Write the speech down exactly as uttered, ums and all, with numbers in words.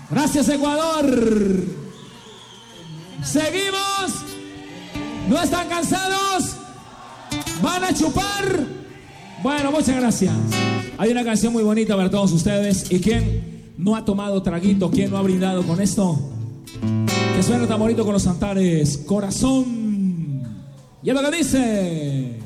Gracias, Ecuador. Seguimos. ¿No están cansados? ¿Van a chupar? Bueno, muchas gracias. Hay una canción muy bonita para todos ustedes. ¿Y quién no ha tomado traguito? ¿Quién no ha brindado con esto? Que suena tan bonito con los Antares. Corazón. Y es lo que dice.